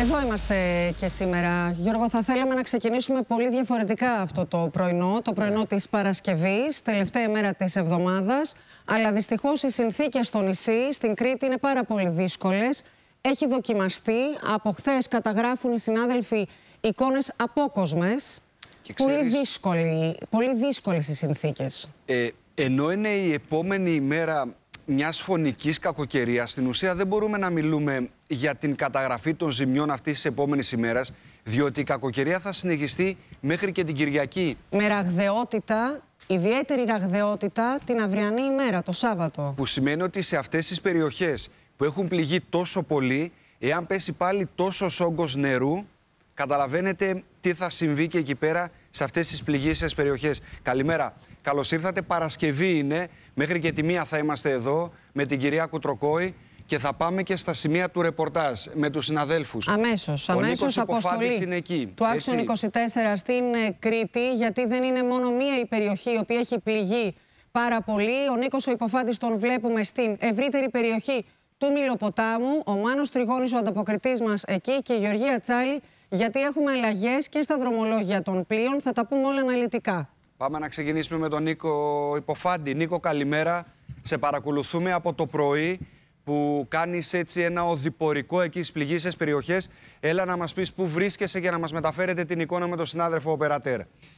Εδώ είμαστε και σήμερα. Γιώργο, θα θέλαμε να ξεκινήσουμε πολύ διαφορετικά αυτό το πρωινό. Το πρωινό της Παρασκευής, τελευταία μέρα της εβδομάδας. Αλλά δυστυχώς οι συνθήκες στο νησί, στην Κρήτη, είναι πάρα πολύ δύσκολες. Έχει δοκιμαστεί. Από χθες καταγράφουν οι συνάδελφοι εικόνες απόκοσμες. Πολύ δύσκολες οι συνθήκες. Ενώ είναι η επόμενη ημέρα μιας φωνικής κακοκαιρίας, στην ουσία δεν μπορούμε να μιλούμε για την καταγραφή των ζημιών αυτής της επόμενης ημέρας, διότι η κακοκαιρία θα συνεχιστεί μέχρι και την Κυριακή. Με ραγδαιότητα, ιδιαίτερη ραγδαιότητα την αυριανή ημέρα, το Σάββατο. Που σημαίνει ότι σε αυτές τις περιοχές που έχουν πληγεί τόσο πολύ, εάν πέσει πάλι τόσος όγκος νερού, καταλαβαίνετε τι θα συμβεί και εκεί πέρα σε αυτές τις πληγήσεις περιοχές. Καλημέρα. Καλώς ήρθατε. Παρασκευή είναι. Μέχρι και τη 1 θα είμαστε εδώ με την κυρία Κουτροκόη και θα πάμε και στα σημεία του ρεπορτάζ με τους συναδέλφους. Αμέσως αποστολή είναι εκεί, του Άξιον 24 στην Κρήτη, γιατί δεν είναι μόνο μία η περιοχή η οποία έχει πληγεί πάρα πολύ. Ο Νίκος ο Υποφάντης τον βλέπουμε στην ευρύτερη περιοχή του Μηλοποτάμου, ο Μάνος Τριγώνης ο ανταποκριτής μας εκεί και η Γεωργία Τσάλη, γιατί έχουμε αλλαγές και στα δρομολόγια των πλοίων. Θα τα πούμε όλα αναλυτικά. Πάμε να ξεκινήσουμε με τον Νίκο Υποφάντη. Νίκο, καλημέρα. Σε παρακολουθούμε από το πρωί που κάνεις έτσι ένα οδηπορικό εκεί στις πληγήσεις περιοχές. Έλα να μας πεις πού βρίσκεσαι για να μας μεταφέρετε την εικόνα με τον συνάδελφο Οπερατέρ.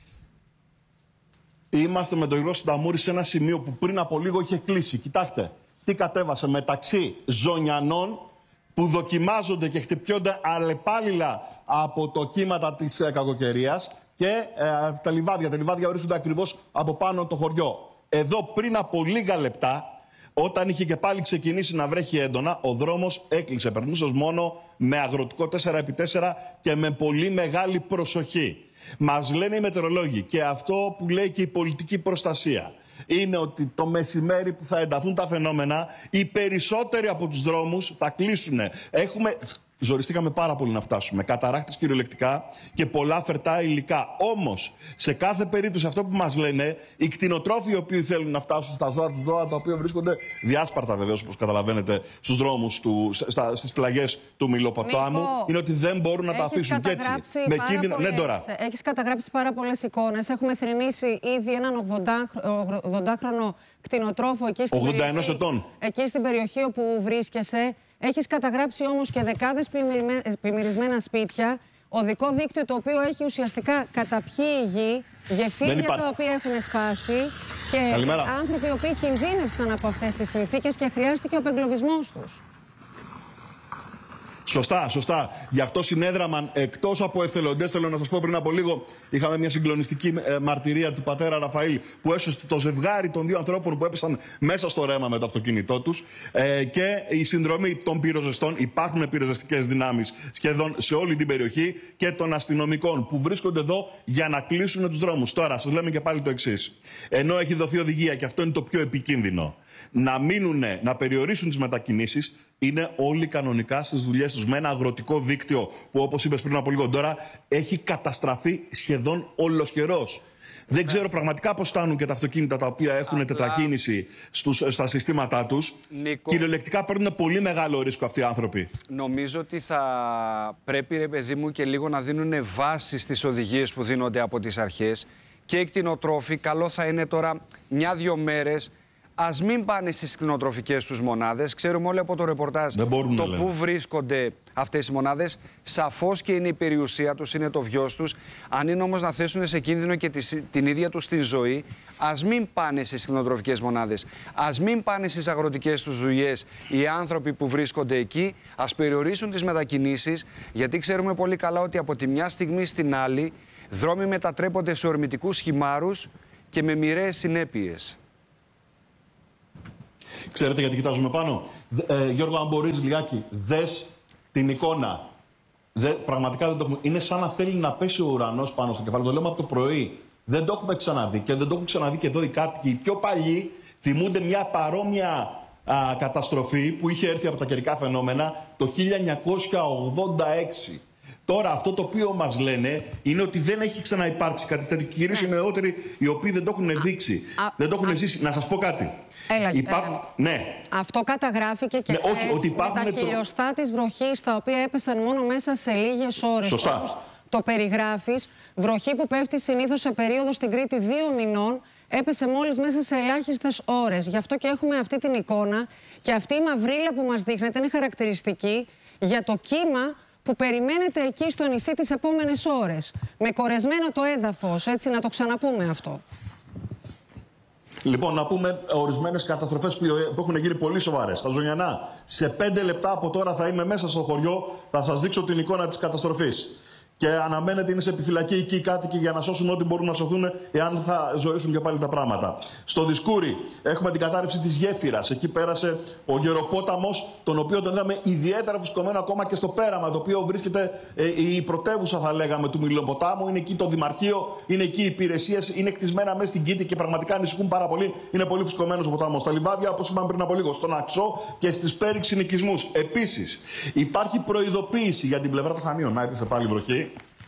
Είμαστε με τον Γιώργο Συνταμούρη σε ένα σημείο που πριν από λίγο είχε κλείσει. Κοιτάξτε, τι κατέβασε μεταξύ ζωνιανών που δοκιμάζονται και χτυπιόνται αλλεπάλληλα από το κύματα της κακοκαιρίας και τα λιβάδια. Τα λιβάδια βρίσκονται ακριβώς από πάνω το χωριό. Εδώ πριν από λίγα λεπτά, όταν είχε και πάλι ξεκινήσει να βρέχει έντονα, ο δρόμος έκλεισε. Περνούσες μόνο με αγροτικό 4x4 και με πολύ μεγάλη προσοχή. Μας λένε οι μετεωρολόγοι και αυτό που λέει και η πολιτική προστασία είναι ότι το μεσημέρι που θα ενταθούν τα φαινόμενα, οι περισσότεροι από τους δρόμους θα κλείσουν. Ζοριστήκαμε πάρα πολύ να φτάσουμε. Καταρράκτες κυριολεκτικά και πολλά φερτά υλικά. Όμως, σε κάθε περίπτωση, αυτό που μας λένε, οι κτηνοτρόφοι οι οποίοι θέλουν να φτάσουν στα ζώα τους, τα οποία βρίσκονται διάσπαρτα βεβαίως, όπως καταλαβαίνετε, στους δρόμους, στις πλαγιές του Μηλοποτάμου, είναι ότι δεν μπορούν να τα αφήσουν και έτσι. Με κίνδυνο. Ναι, τώρα. Έχεις καταγράψει πάρα πολλές εικόνες. Έχουμε θρηνήσει ήδη έναν 80χρονο κτηνοτρόφο εκεί στην 81 ετών. Εκεί στην περιοχή όπου βρίσκεσαι. Έχεις καταγράψει όμως και δεκάδες πλημμυρισμένα σπίτια, οδικό δίκτυο το οποίο έχει ουσιαστικά καταπιεί γη, γεφύρια τα οποία έχουν σπάσει και άνθρωποι οι οποίοι κινδύνευσαν από αυτές τις συνθήκες και χρειάστηκε ο απεγκλωβισμός τους. Σωστά. Γι' αυτό συνέδραμαν εκτός από εθελοντές. Θέλω να σας πω, πριν από λίγο είχαμε μια συγκλονιστική μαρτυρία του πατέρα Ραφαήλ που έσωσε το ζευγάρι των δύο ανθρώπων που έπεσαν μέσα στο ρέμα με το αυτοκίνητό τους. Και η συνδρομή των πυροσβεστών. Υπάρχουν πυροσβεστικές δυνάμεις σχεδόν σε όλη την περιοχή και των αστυνομικών που βρίσκονται εδώ για να κλείσουν τους δρόμους. Τώρα, σας λέμε και πάλι το εξής. Ενώ έχει δοθεί οδηγία, και αυτό είναι το πιο επικίνδυνο, να περιορίσουν τις μετακινήσεις, είναι όλοι κανονικά στις δουλειές τους με ένα αγροτικό δίκτυο που, όπως είπες πριν από λίγο τώρα, έχει καταστραφεί σχεδόν ολοσχερός. Δεν ξέρω πραγματικά πώς φτάνουν και τα αυτοκίνητα τα οποία έχουν τετρακίνηση στα συστήματά τους. Νίκο, κυριολεκτικά παίρνουν πολύ μεγάλο ρίσκο αυτοί οι άνθρωποι. Νομίζω ότι θα πρέπει, ρε παιδί μου, και λίγο να δίνουν βάση στις οδηγίες που δίνονται από τις αρχές. Και οι κτηνοτρόφοι, καλό θα είναι τώρα 1-2 μέρες ας μην πάνε στις κτηνοτροφικές τους μονάδες. Ξέρουμε όλοι από το ρεπορτάζ το πού βρίσκονται αυτές οι μονάδες. Σαφώς και είναι η περιουσία τους, είναι το βιός τους. Αν είναι όμως να θέσουν σε κίνδυνο και την ίδια τους τη ζωή, ας μην πάνε στις κτηνοτροφικές μονάδες. Ας μην πάνε στις αγροτικές τους δουλειές οι άνθρωποι που βρίσκονται εκεί. Ας περιορίσουν τις μετακινήσεις, γιατί ξέρουμε πολύ καλά ότι από τη μια στιγμή στην άλλη δρόμοι μετατρέπονται σε ορμητικούς χυμάρους και με μοιραίες συνέπειες. Ξέρετε γιατί κοιτάζουμε πάνω. Γιώργο, αν μπορείς λιγάκι, δες την εικόνα. Πραγματικά δεν το έχουμε. Είναι σαν να θέλει να πέσει ο ουρανός πάνω στο κεφάλι. Το λέμε από το πρωί. Δεν το έχουμε ξαναδεί και δεν το έχουν ξαναδεί και εδώ οι κάτοικοι. Οι πιο παλιοί θυμούνται μια παρόμοια καταστροφή που είχε έρθει από τα καιρικά φαινόμενα το 1986. Τώρα, αυτό το οποίο μας λένε είναι ότι δεν έχει ξαναυπάρξει κάτι τέτοιο. Κυρίως οι νεότεροι, οι οποίοι δεν το έχουν δείξει, δεν το έχουν ζήσει. Να σας πω κάτι. Ναι. Αυτό καταγράφηκε και χθες με τα χιλιοστά της βροχής, τα οποία έπεσαν μόνο μέσα σε λίγες ώρες. Σωστά. Το περιγράφεις. Βροχή που πέφτει συνήθως σε περίοδο στην Κρήτη 2 μηνών, έπεσε μόλις μέσα σε ελάχιστες ώρες. Γι' αυτό και έχουμε αυτή την εικόνα. Και αυτή η μαυρίλα που μας δείχνεται είναι χαρακτηριστική για το κύμα που περιμένετε εκεί στο νησί τις επόμενες ώρες. Με κορεσμένο το έδαφος, έτσι, να το ξαναπούμε αυτό. Λοιπόν, να πούμε ορισμένες καταστροφές που έχουν γίνει πολύ σοβαρές. Στα Ζωνιανά, σε 5 λεπτά από τώρα θα είμαι μέσα στο χωριό, θα σας δείξω την εικόνα της καταστροφής. Και αναμένεται είναι σε επιφυλακή εκεί οι κάτοικοι για να σώσουν ό,τι μπορούν να σωθούν, εάν θα ζωήσουν και πάλι τα πράγματα. Στο Δισκούρι έχουμε την κατάρρευση της γέφυρας. Εκεί πέρασε ο Γεροπόταμος, τον οποίο τον είδαμε ιδιαίτερα φουσκωμένο ακόμα και στο πέραμα, το οποίο βρίσκεται η πρωτεύουσα, θα λέγαμε, του Μιλοποτάμου. Είναι εκεί το Δημαρχείο, είναι εκεί οι υπηρεσίες, είναι κτισμένα μέσα στην Κήτη και πραγματικά ανησυχούν πάρα πολύ. Είναι πολύ φουσκωμένος ο ποτάμος. Στα λιβάδια, όπως είπαμε πριν από λίγο, στον Αξό και στις Πέριξ συνοικισμούς. Επίσης, υπάρχει προειδοποίηση για την πλευρά των Χανίων. Να έπεσε πάλι βροχή.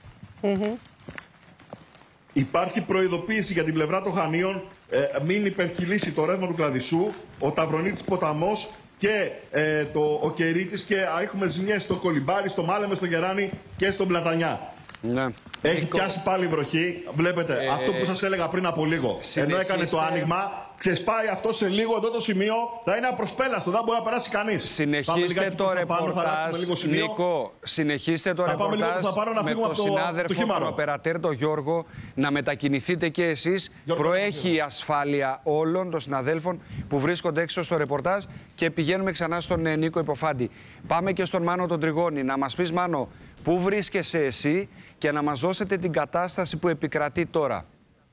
Υπάρχει προειδοποίηση για την πλευρά των Χανίων, μην υπερχειλήσει το ρεύμα του Κλαδισσού, ο Ταυρονίτης ποταμός και ο Κερίτης, και έχουμε ζημιές στο Κολυμπάρι, στο Μάλεμε, στο Γεράνι και στον Πλατανιά. Ναι. Έχει πιάσει πάλι βροχή. Βλέπετε, αυτό που σας έλεγα πριν από λίγο, ενώ έκανε το άνοιγμα, ξεσπάει αυτό σε λίγο. Εδώ το σημείο θα είναι απροσπέλαστο, δεν μπορεί να περάσει κανείς. Συνεχίστε το ρεπορτάζ, Νίκο, συνεχίστε το ρεπορτάζ με τον συνάδελφο, τον οπερατέρ, τον Γιώργο, να μετακινηθείτε και εσείς. Προέχει η ασφάλεια όλων των συναδέλφων που βρίσκονται έξω στο ρεπορτάζ και πηγαίνουμε ξανά στον Νίκο Υποφάντη. Πάμε και στον Μάνο τον Τριγώνη. Να μας πεις, Μάνο, πού βρίσκεσαι εσύ και να μας δώσετε την κατάσταση που επικρατεί τώρα.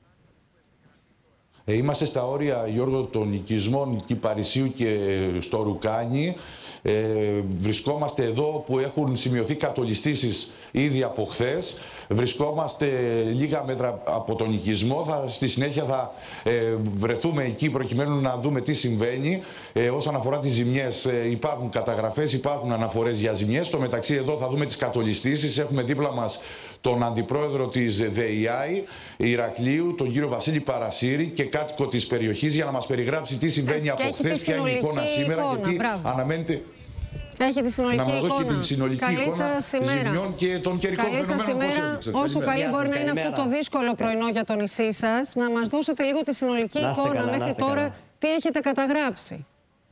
Είμαστε στα όρια, Γιώργο, των οικισμών Κυπαρισίου και στο Ρουκάνι. Βρισκόμαστε εδώ που έχουν σημειωθεί κατολιστήσεις ήδη από χθες. Βρισκόμαστε λίγα μέτρα από τον οικισμό. Στη συνέχεια θα βρεθούμε εκεί προκειμένου να δούμε τι συμβαίνει. Όσον αφορά τις ζημιές, υπάρχουν καταγραφές, υπάρχουν αναφορές για ζημιές. Στο μεταξύ εδώ θα δούμε τις κατολιστήσεις. Έχουμε δίπλα μας τον αντιπρόεδρο της ΔΕΙΑΗ Ηρακλείου, τον κύριο Βασίλη Παρασύρη, και κάτοικο της περιοχής, για να μας περιγράψει τι συμβαίνει από χθες, ποια είναι η εικόνα σήμερα, γιατί αναμένεται έχει τη συνολική να μας δώσει εικόνα. Και την συνολική εικόνα ζημιών και των καιρικών φαινομένων. Όσο καλή μπορεί να είναι αυτό το δύσκολο πρωινό για το νησί σας, να μας δώσετε λίγο τη συνολική εικόνα μέχρι τώρα. Τι έχετε καταγράψει?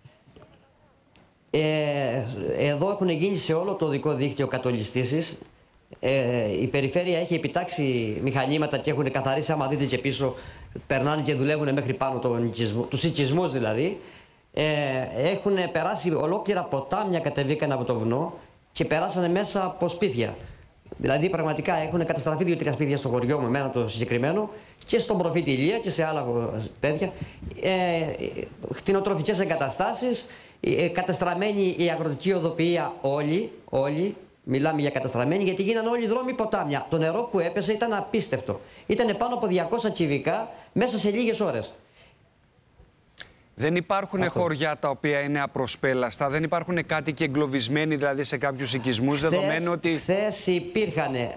Εδώ έχουν γίνει σε όλο το οδικό δίκτυο κατολιστήσεις. Η περιφέρεια έχει επιτάξει μηχανήματα και έχουν καθαρίσει, άμα δείτε και πίσω, περνάνε και δουλεύουν μέχρι πάνω τους οικισμούς δηλαδή. Έχουν περάσει ολόκληρα ποτάμια, κατεβήκαν από το βουνό και περάσανε μέσα από σπίτια. Δηλαδή πραγματικά έχουν καταστραφεί 2-3 σπίτια στο χωριό μου, εμένα το συγκεκριμένο, και στον Προφήτη Ηλία και σε άλλα παιδιά. Χτινοτροφικές εγκαταστάσεις, καταστραμμένη η αγροτική οδοποιία όλοι. Μιλάμε για καταστραμμένη, γιατί γίνανε όλοι οι δρόμοι ποτάμια. Το νερό που έπεσε ήταν απίστευτο. Ήταν πάνω από 200 κυβικά μέσα σε λίγες ώρες. Δεν υπάρχουν χωριά τα οποία είναι απροσπέλαστα, δεν υπάρχουν κάτοικοι εγκλωβισμένοι δηλαδή σε κάποιους οικισμούς, δεδομένου ότι... Χθες υπήρχανε...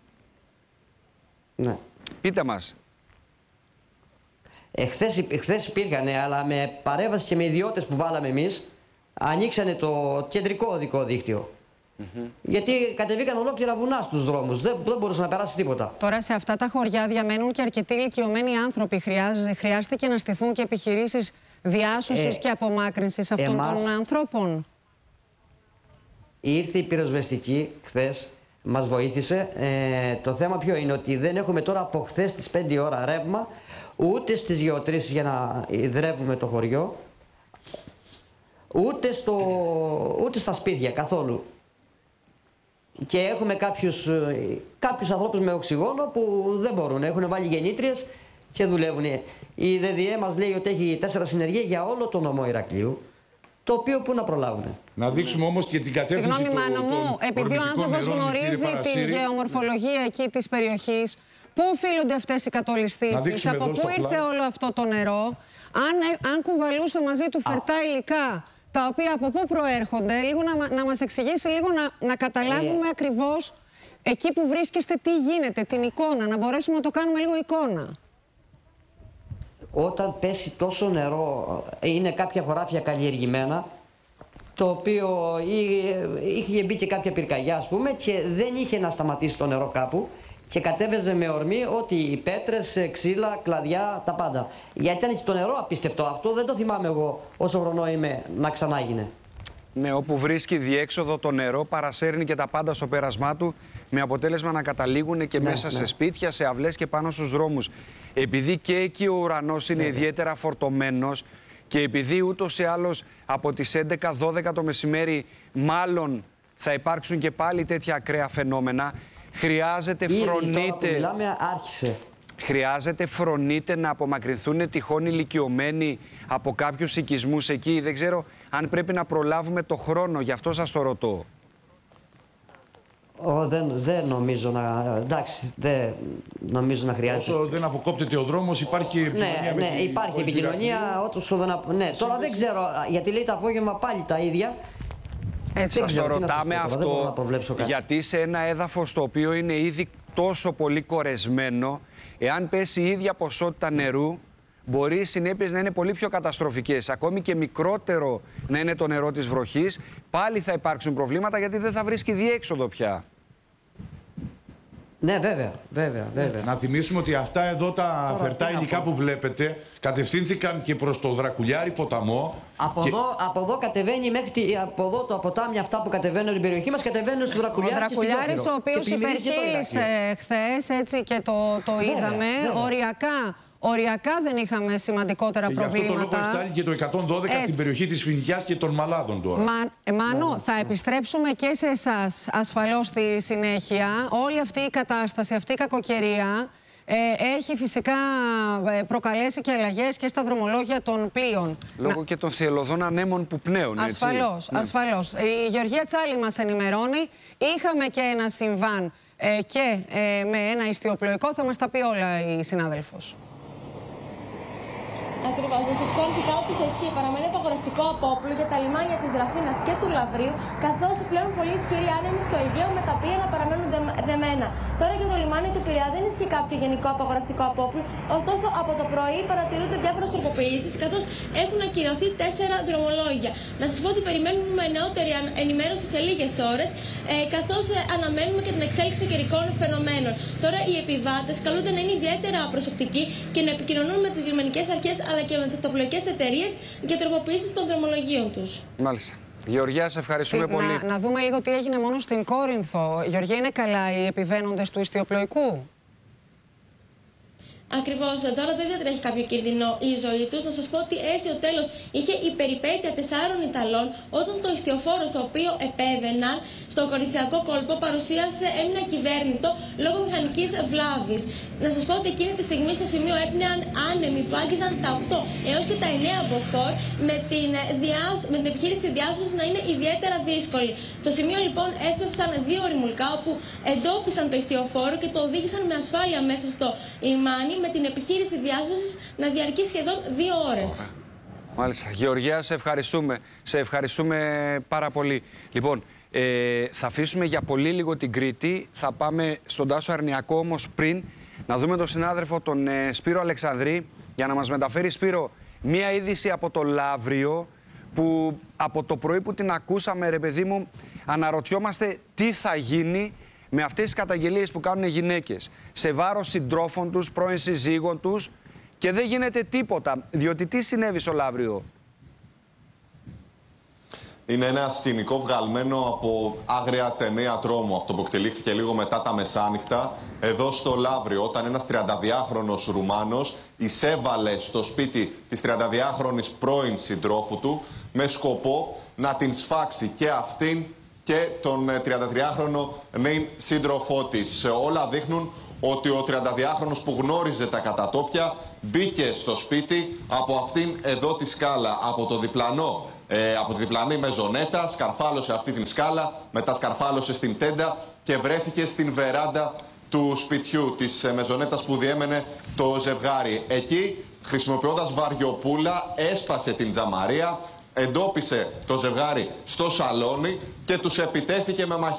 Ναι. Πείτε μας. Χθες υπήρχανε, αλλά με παρέμβαση και με ιδιώτες που βάλαμε εμείς, ανοίξανε το κεντρικό οδικό δίκτυο. Γιατί κατεβήκαν ολόκληρα βουνά στους δρόμους. Δεν μπορούσε να περάσει τίποτα. Τώρα σε αυτά τα χωριά διαμένουν και αρκετοί ηλικιωμένοι άνθρωποι. Χρειάστηκε να στηθούν και επιχειρήσεις διάσωσης και απομάκρυνσης αυτών των ανθρώπων. Ήρθε η πυροσβεστική χθες, μας βοήθησε. Το θέμα ποιο είναι? Ότι δεν έχουμε τώρα από χθες τις 5 ώρα ρεύμα, ούτε στις γεωτρήσεις για να υδρεύουμε το χωριό, ούτε στα σπίτια καθόλου. Και έχουμε κάποιους ανθρώπους με οξυγόνο που δεν μπορούν. Έχουν βάλει γεννήτριες και δουλεύουν. Η ΔΔΕ μας λέει ότι έχει 4 συνεργεία για όλο το νομό Ηρακλείου, το οποίο πού να προλάβουν. Να δείξουμε όμως και την κατεύθυνση. Συγγνώμη, Μάνο μου, επειδή ο άνθρωπος γνωρίζει την γεωμορφολογία εκεί της περιοχής, πού οφείλονται αυτές οι κατολιστήσεις, από πού ήρθε όλο αυτό το νερό, αν κουβαλούσε μαζί του φερτά υλικά, τα οποία από πού προέρχονται, λίγο να μας εξηγήσει, λίγο να καταλάβουμε ακριβώς εκεί που βρίσκεστε τι γίνεται, την εικόνα, να μπορέσουμε να το κάνουμε λίγο εικόνα. Όταν πέσει τόσο νερό, είναι κάποια χωράφια καλλιεργημένα, το οποίο είχε μπει και κάποια πυρκαγιά, ας πούμε, και δεν είχε να σταματήσει το νερό κάπου και κατέβαιζε με ορμή ότι οι πέτρες, ξύλα, κλαδιά, τα πάντα. Γιατί ήταν και το νερό απίστευτο. Αυτό δεν το θυμάμαι εγώ όσο χρονό είμαι να ξανάγινε. Ναι, όπου βρίσκει διέξοδο το νερό, παρασέρνει και τα πάντα στο πέρασμά του, με αποτέλεσμα να καταλήγουν και μέσα σε σπίτια, σε αυλές και πάνω στους δρόμους. Επειδή και εκεί ο ουρανός είναι ιδιαίτερα φορτωμένος και επειδή ούτως ή άλλως από τις 11-12 το μεσημέρι μάλλον θα υπάρξουν και πάλι τέτοια ακραία φαινόμενα, χρειάζεται φρονείτε να απομακρυνθούν τυχόν ηλικιωμένοι από κάποιους οικισμούς εκεί. Δεν ξέρω αν πρέπει να προλάβουμε το χρόνο, γι' αυτό σας το ρωτώ. Δεν νομίζω να... Εντάξει, δεν νομίζω να χρειάζεται. Όσο δεν αποκόπτεται ο δρόμος, υπάρχει επικοινωνία. Ναι, υπάρχει επικοινωνία. Ναι, τώρα δεν ξέρω, γιατί λέει το απόγευμα πάλι τα ίδια. Σας το ρωτάμε αυτό, γιατί σε ένα έδαφος το οποίο είναι ήδη τόσο πολύ κορεσμένο, εάν πέσει η ίδια ποσότητα νερού, μπορεί οι συνέπειες να είναι πολύ πιο καταστροφικές. Ακόμη και μικρότερο να είναι το νερό της βροχής, πάλι θα υπάρξουν προβλήματα γιατί δεν θα βρίσκει διέξοδο πια. Ναι, βέβαια. Να θυμίσουμε ότι αυτά εδώ τα φερτά υλικά που βλέπετε κατευθύνθηκαν και προς το Δρακουλιάρη ποταμό. Από εδώ κατεβαίνει μέχρι από εδώ το ποτάμι, αυτά που κατεβαίνουν στην περιοχή μας, κατεβαίνουν στο Δρακουλιάρη. Ο Δρακουλιάρης, ο οποίος υπερχείλησε χθες, έτσι και το είδαμε, οριακά δεν είχαμε σημαντικότερα προβλήματα. Γι' αυτό το λόγο εστάλει και το 112 στην περιοχή της Φοινικιάς και των Μαλάδων τώρα. Μάνο, θα επιστρέψουμε και σε εσάς ασφαλώς στη συνέχεια. Όλη αυτή η κατάσταση, αυτή η κακοκαιρία έχει φυσικά προκαλέσει και αλλαγές και στα δρομολόγια των πλοίων. Λόγω και των θυελλωδών ανέμων που πνέουν, έτσι. Ασφαλώς. Η Γεωργία Τσάλη μας ενημερώνει. Είχαμε και ένα συμβάν και με ένα ιστιοπλοϊκό. Θα μας τα πει όλα η συνάδελφος. Ακριβώς. Να σας πω αρχικά ότι σε ισχύει παραμένει απαγορευτικό απόπλου για τα λιμάνια της Ραφίνας και του Λαβρίου, καθώς πλέον πολύ ισχυροί άνεμοι στο Αιγαίο με τα πλοία να παραμένουν δεμένα. Τώρα για το λιμάνι του Πειραιά δεν ισχύει κάποιο γενικό απαγορευτικό απόπλου, ωστόσο από το πρωί παρατηρούνται διάφορες τροποποιήσεις, καθώς έχουν ακυρωθεί 4 δρομολόγια. Να σας πω ότι περιμένουμε νεότερη ενημέρωση σε λίγες ώρες, καθώς αναμένουμε και την εξέλιξη των καιρικών φαινομένων. Τώρα οι επιβάτες καλούνται να είναι ιδιαίτερα προσεκτικοί και να επικοινωνούν με τις λιμενικές αρχές αλλά και με τις αυτοπλοϊκές εταιρείες για τροποποιήσεις των δρομολογίων τους. Μάλιστα. Γεωργία, σε ευχαριστούμε πολύ. Να δούμε λίγο τι έγινε μόνο στην Κόρινθο. Γεωργία, είναι καλά οι επιβαίνοντες του ιστιοπλοϊκού? Ακριβώς, τώρα δεν διατρέχει κάποιο κίνδυνο η ζωή τους. Να σας πω ότι ο τέλος είχε η περιπέτεια 4 Ιταλών όταν το ιστιοφόρο στο οποίο επέβαιναν στο κορινθιακό κόλπο έμεινε ακυβέρνητο λόγω μηχανικής βλάβης. Να σας πω ότι εκείνη τη στιγμή στο σημείο έπνεαν άνεμοι που άγγιζαν τα 8 έως και τα 9 μποφόρ, με την επιχείρηση διάσωσης να είναι ιδιαίτερα δύσκολη. Στο σημείο λοιπόν έσπευσαν 2 ρημουλκά όπου εντόπισαν το ιστιοφόρο και το οδήγησαν με ασφάλεια μέσα στο λιμάνι, με την επιχείρηση διάσωσης να διαρκεί σχεδόν 2 ώρες. Μάλιστα. Γεωργία, σε ευχαριστούμε. Σε ευχαριστούμε πάρα πολύ. Λοιπόν, θα αφήσουμε για πολύ λίγο την Κρήτη. Θα πάμε στον Τάσο Αρνιακό, όμως πριν να δούμε τον συνάδελφο τον Σπύρο Αλεξανδρή για να μας μεταφέρει, Σπύρο, μία είδηση από το Λαύριο που από το πρωί που την ακούσαμε, ρε παιδί μου, αναρωτιόμαστε τι θα γίνει με αυτές τις καταγγελίες που κάνουν οι γυναίκες σε βάρος συντρόφων τους, πρώην συζύγων τους, και δεν γίνεται τίποτα. Διότι τι συνέβη στο Λαύριο? Είναι ένα σκηνικό βγαλμένο από άγρια ταινία τρόμου, αυτό που εκτελήχθηκε λίγο μετά τα μεσάνυχτα εδώ στο Λαύριο, όταν ένας 32χρονος Ρουμάνος εισέβαλε στο σπίτι της 32χρονης πρώην συντρόφου του με σκοπό να την σφάξει και αυτήν και τον 33χρονο νέο σύντροφό της. Όλα δείχνουν ότι ο 32χρονος που γνώριζε τα κατατόπια μπήκε στο σπίτι από αυτήν εδώ τη σκάλα, από τη διπλανή μεζονέτα, σκαρφάλωσε αυτή την σκάλα, μετά σκαρφάλωσε στην τέντα και βρέθηκε στην βεράντα του σπιτιού, της μεζονέτας που διέμενε το ζευγάρι. Εκεί, χρησιμοποιώντας βαριοπούλα, έσπασε την τζαμαρία, εντόπισε το ζευγάρι στο σαλόνι και τους επιτέθηκε με μαχαίρι.